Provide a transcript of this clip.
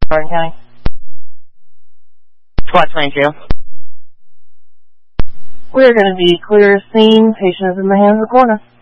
Garden County. Squad 22. We're going to be clear scene. Patient is in the hands of the coroner.